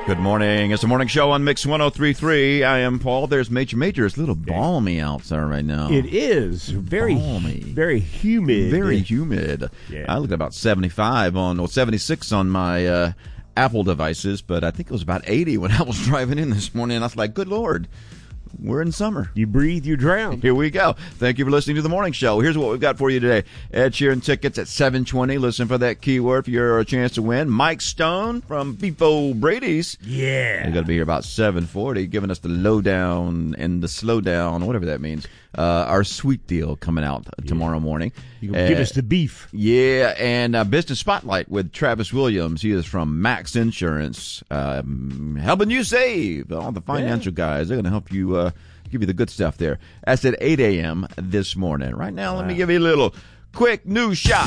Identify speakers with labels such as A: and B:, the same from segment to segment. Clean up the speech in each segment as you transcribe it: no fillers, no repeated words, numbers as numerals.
A: Good morning. It's the morning show on Mix 103.3. I am Paul. There's Major. Major. It's a little balmy outside right now.
B: It is. Very balmy. Very humid.
A: Very humid.
B: Yeah.
A: I looked at about 76 on my Apple devices, but I think it was about 80 when I was driving in this morning. And I was like, good Lord. We're in summer.
B: You breathe, you drown.
A: Here we go. Thank you for listening to the morning show. Here's what we've got for you today. Ed Sheeran tickets at 7:20. Listen for that keyword for your chance to win. Mike Stone from Beefo Brady's.
B: Yeah.
A: He's going to be here about 7:40, giving us the lowdown and the slowdown, whatever that means. Our sweet deal coming out tomorrow morning.
B: You give us the beef.
A: Yeah, and Business Spotlight with Travis Williams. He is from Max Insurance, helping you save. All the financial guys, they're going to help you, give you the good stuff there. That's at 8 a.m. this morning. Right now, let me give you a little quick news shot.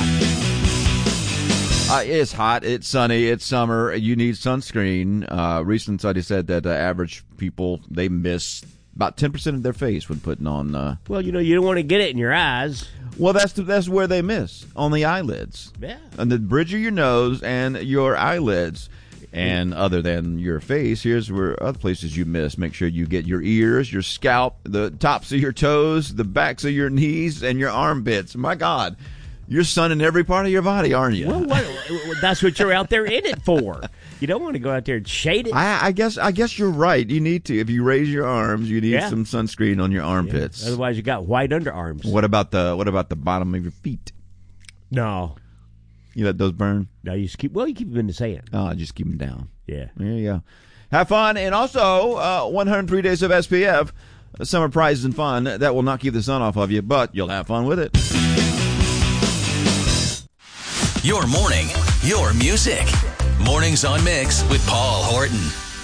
A: It's hot, it's sunny, it's summer. You need sunscreen. Recent study said that average people, they miss about 10% of their face when putting on.
B: Well, you don't want to get it in your eyes.
A: Well, that's where they miss, on the eyelids.
B: Yeah.
A: On the bridge of your nose and your eyelids. And other than your face, here's where other places you miss. Make sure you get your ears, your scalp, the tops of your toes, the backs of your knees, and your armpits. My God, you're sunning every part of your body, aren't you?
B: Well, that's what you're out there in it for. You don't want to go out there and shade it.
A: I guess you're right. You need to. If you raise your arms, you need some sunscreen on your armpits.
B: Yeah. Otherwise, you got white underarms.
A: What about the bottom of your feet?
B: No.
A: You let those burn?
B: No, you keep them in the sand.
A: Oh, just keep them down.
B: Yeah.
A: There you go. Have fun. And also, 103 days of SPF, summer prizes and fun. That will not keep the sun off of you, but you'll have fun with it.
C: Your morning, your music. Mornings on Mix with Paul Horton.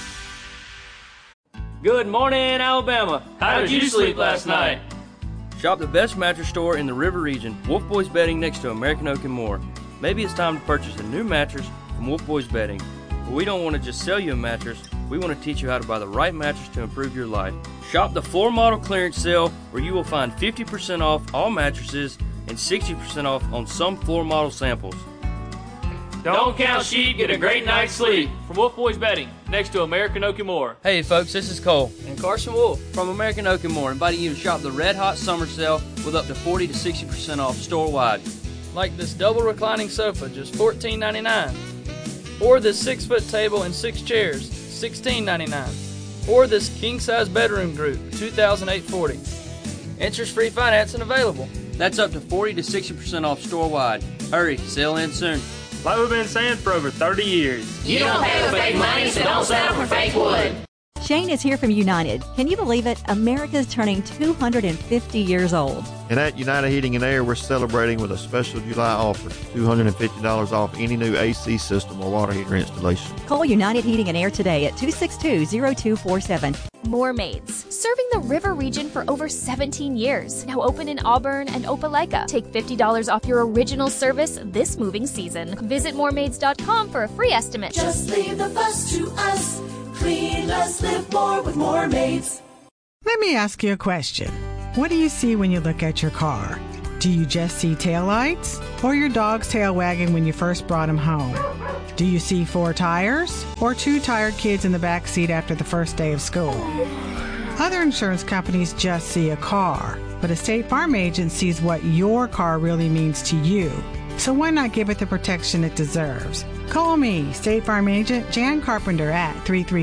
D: Good morning, Alabama. How did you sleep last night? Shop the best mattress store in the River region, Wolf Boys Bedding next to American Oak and More. Maybe it's time to purchase a new mattress from Wolf Boys Bedding. But we don't want to just sell you a mattress. We want to teach you how to buy the right mattress to improve your life. Shop the floor model clearance sale where you will find 50% off all mattresses and 60% off on some floor model samples. Don't count sheep, get a great night's sleep. From Wolf Boys Bedding, next to American Oak and More. Hey folks, this is Cole and Carson Wolf from American Oak and More, inviting you to shop the Red Hot Summer Sale with up to 40 to 60% off store-wide. Like this double reclining sofa, just $14.99. Or this 6-foot table and 6 chairs, $16.99. Or this king-size bedroom group, $2,840. Interest-free financing available. That's up to 40 to 60% off store-wide. Hurry, sale ends soon.
E: Like we've been saying for over 30 years.
F: You don't pay with fake money, so don't settle for fake wood.
G: Shane is here from United. Can you believe it? America's turning 250 years old.
H: And at United Heating and Air, we're celebrating with a special July offer, $250 off any new AC system or water heater installation.
G: Call United Heating and Air today at 262-0247.
I: More Maids, serving the River region for over 17 years. Now open in Auburn and Opelika. Take $50 off your original service this moving season. Visit moremaids.com for a free estimate.
F: Just leave the fuss to us. Clean less, live more with More Maids.
J: Let me ask you a question. What do you see when you look at your car? Do you just see taillights? Or your dog's tail wagging when you first brought him home? Do you see 4 tires? Or 2 tired kids in the back seat after the first day of school? Other insurance companies just see a car, but a State Farm agent sees what your car really means to you. So why not give it the protection it deserves? Call me, State Farm agent Jan Carpenter at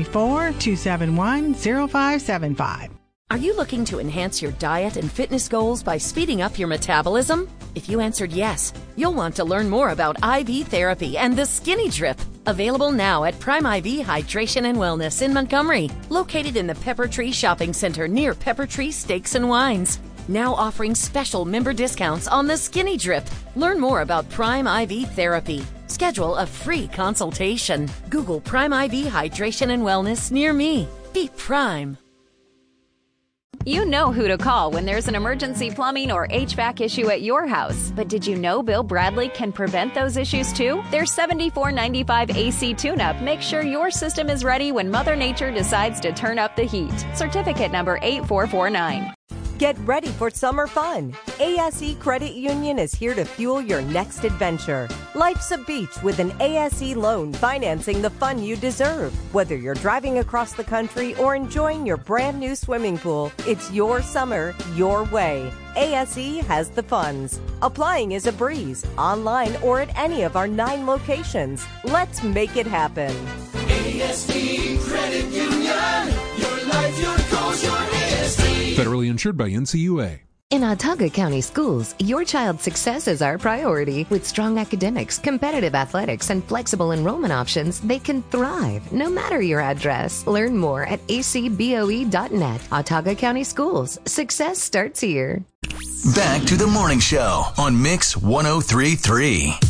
J: 334-271-0575.
K: Are you looking to enhance your diet and fitness goals by speeding up your metabolism? If you answered yes, you'll want to learn more about IV therapy and the Skinny Drip. Available now at Prime IV Hydration and Wellness in Montgomery, located in the Pepper Tree Shopping Center near Pepper Tree Steaks and Wines. Now offering special member discounts on the Skinny Drip. Learn more about Prime IV Therapy. Schedule a free consultation. Google Prime IV Hydration and Wellness near me. Be Prime.
L: You know who to call when there's an emergency plumbing or HVAC issue at your house. But did you know Bill Bradley can prevent those issues too? Their $74.95 AC tune-up makes sure your system is ready when Mother Nature decides to turn up the heat. Certificate number 8449.
M: Get ready for summer fun. ASE Credit Union is here to fuel your next adventure. Life's a beach with an ASE loan financing the fun you deserve. Whether you're driving across the country or enjoying your brand new swimming pool, it's your summer, your way. ASE has the funds. Applying is a breeze, online or at any of our 9 locations. Let's make it happen.
F: ASE Credit Union. Your life, your goals, your ASE.
N: Federally insured by NCUA.
O: In Autauga County Schools, your child's success is our priority. With strong academics, competitive athletics, and flexible enrollment options, they can thrive no matter your address. Learn more at acboe.net. Autauga County Schools. Success starts here.
C: Back to the morning show on Mix 103.3.